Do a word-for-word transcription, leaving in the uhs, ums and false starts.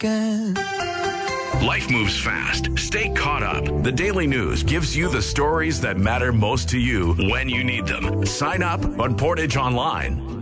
again. Life moves fast. Stay caught up. The Daily News gives you the stories that matter most to you when you need them. Sign up on Portage Online.